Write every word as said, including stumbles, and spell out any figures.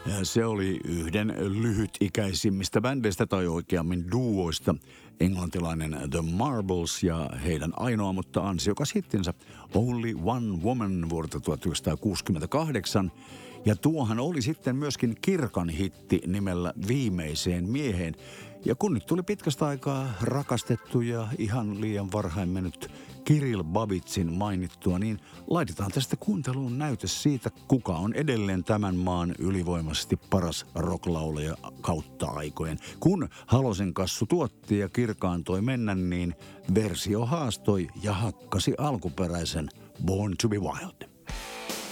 Se oli yhden lyhytikäisimmistä bändeistä tai oikeammin duoista, englantilainen The Marbles ja heidän ainoa, mutta ansiokas hittinsä Only One Woman vuodelta tuhatyhdeksänsataakuusikymmentäkahdeksan. Ja tuohan oli sitten myöskin Kirkan hitti nimellä Viimeiseen mieheen. Ja kun nyt tuli pitkästä aikaa rakastettu ja ihan liian varhain mennyt Kirill Babitsin mainittua, niin laitetaan tästä kuunteluun näytös siitä, kuka on edelleen tämän maan ylivoimaisesti paras rocklaulaja kautta aikojen. Kun Halosen Kassu tuotti ja kirkaantoi mennä, niin versio haastoi ja hakkasi alkuperäisen Born to be Wild.